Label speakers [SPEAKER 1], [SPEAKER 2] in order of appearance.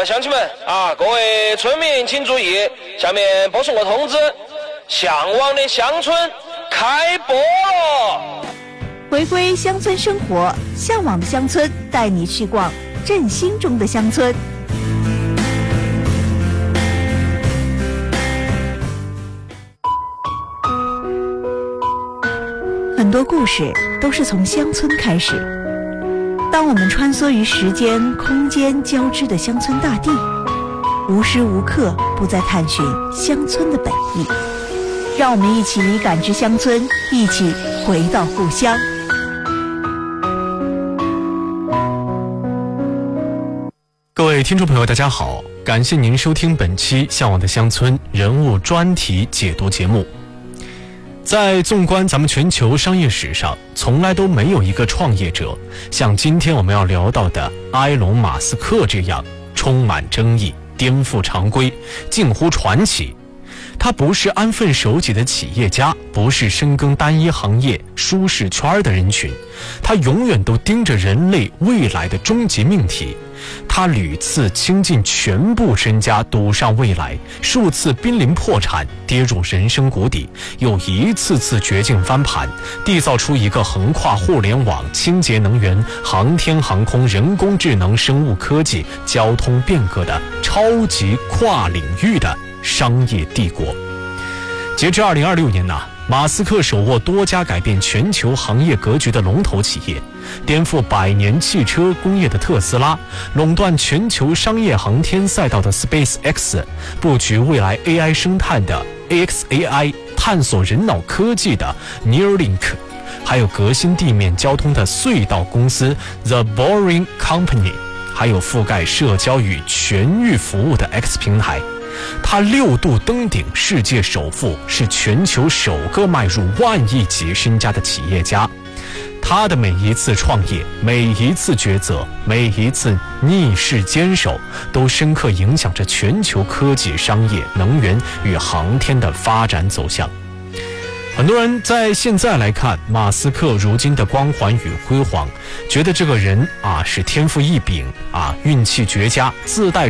[SPEAKER 1] 乡亲们啊，各位村民请注意，下面播送个通知，向往的乡村开播了。
[SPEAKER 2] 回归乡村生活，向往的乡村带你去逛振兴中的乡村。很多故事都是从乡村开始。当我们穿梭于时间、空间交织的乡村大地，无时无刻不在探寻乡村的本意。让我们一起感知乡村，一起回到故乡。
[SPEAKER 3] 各位听众朋友大家好，感谢您收听本期《向往的乡村》人物专题解读节目。在纵观咱们全球商业史上，从来都没有一个创业者像今天我们要聊到的埃隆·马斯克这样充满争议、颠覆常规、近乎传奇。他不是安分守己的企业家，不是深耕单一行业舒适圈的人群，他永远都盯着人类未来的终极命题。他屡次倾尽全部身家赌上未来，数次濒临破产，跌入人生谷底，又一次次绝境翻盘，缔造出一个横跨互联网、清洁能源、航天航空、人工智能、生物科技、交通变革的超级跨领域的商业帝国。截至2026年马斯克手握多家改变全球行业格局的龙头企业，颠覆百年汽车工业的特斯拉，垄断全球商业航天赛道的 SpaceX， 布局未来 AI 生态的 AXAI， 探索人脑科技的 Neuralink， 还有革新地面交通的隧道公司 The Boring Company， 还有覆盖社交与全域服务的 X 平台。他6度登顶世界首富，是全球首个迈入10000亿级身家的企业家。他的每一次创业，每一次抉择，每一次逆势坚守，都深刻影响着全球科技、商业、能源与航天的发展走向。很多人在现在来看马斯克如今的光环与辉煌，觉得这个人是天赋异禀运气绝佳，自带